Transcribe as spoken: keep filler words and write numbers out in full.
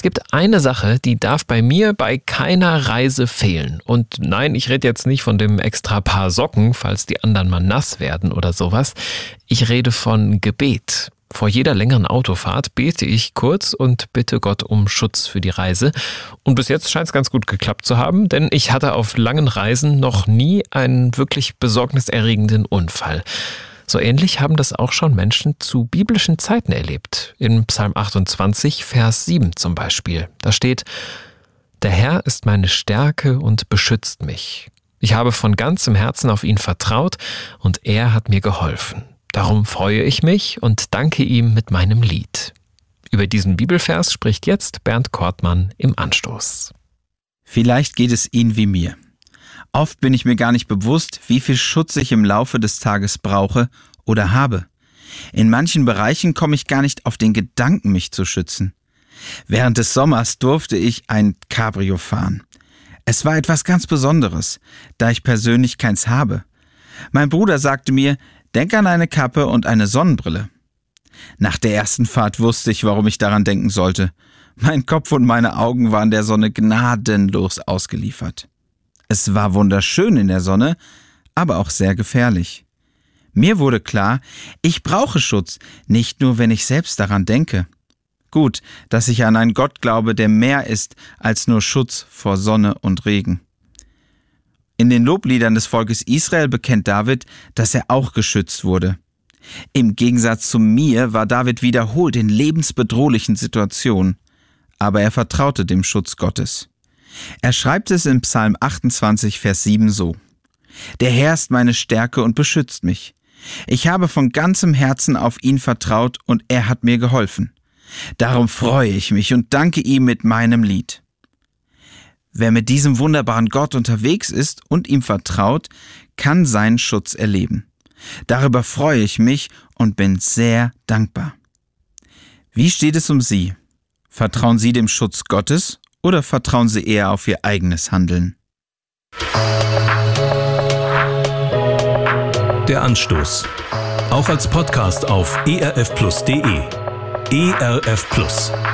gibt eine Sache, die darf bei mir bei keiner Reise fehlen. Und nein, ich rede jetzt nicht von dem extra Paar Socken, falls die anderen mal nass werden oder sowas. Ich rede von Gebet. Vor jeder längeren Autofahrt bete ich kurz und bitte Gott um Schutz für die Reise. Und bis jetzt scheint es ganz gut geklappt zu haben, denn ich hatte auf langen Reisen noch nie einen wirklich besorgniserregenden Unfall. So ähnlich haben das auch schon Menschen zu biblischen Zeiten erlebt. In Psalm achtundzwanzig, Vers sieben zum Beispiel. Da steht: Der Herr ist meine Stärke und beschützt mich. Ich habe von ganzem Herzen auf ihn vertraut und er hat mir geholfen. Darum freue ich mich und danke ihm mit meinem Lied. Über diesen Bibelvers spricht jetzt Bernd Kortmann im Anstoß. Vielleicht geht es Ihnen wie mir. Oft bin ich mir gar nicht bewusst, wie viel Schutz ich im Laufe des Tages brauche oder habe. In manchen Bereichen komme ich gar nicht auf den Gedanken, mich zu schützen. Während des Sommers durfte ich ein Cabrio fahren. Es war etwas ganz Besonderes, da ich persönlich keins habe. Mein Bruder sagte mir, denk an eine Kappe und eine Sonnenbrille. Nach der ersten Fahrt wusste ich, warum ich daran denken sollte. Mein Kopf und meine Augen waren der Sonne gnadenlos ausgeliefert. Es war wunderschön in der Sonne, aber auch sehr gefährlich. Mir wurde klar, ich brauche Schutz, nicht nur, wenn ich selbst daran denke. Gut, dass ich an einen Gott glaube, der mehr ist als nur Schutz vor Sonne und Regen. In den Lobliedern des Volkes Israel bekennt David, dass er auch geschützt wurde. Im Gegensatz zu mir war David wiederholt in lebensbedrohlichen Situationen, aber er vertraute dem Schutz Gottes. Er schreibt es in Psalm achtundzwanzig, Vers sieben so: Der Herr ist meine Stärke und beschützt mich. Ich habe von ganzem Herzen auf ihn vertraut und er hat mir geholfen. Darum freue ich mich und danke ihm mit meinem Lied. Wer mit diesem wunderbaren Gott unterwegs ist und ihm vertraut, kann seinen Schutz erleben. Darüber freue ich mich und bin sehr dankbar. Wie steht es um Sie? Vertrauen Sie dem Schutz Gottes oder vertrauen Sie eher auf Ihr eigenes Handeln? Der Anstoß. Auch als Podcast auf e r f plus punkt d e. E R F Plus.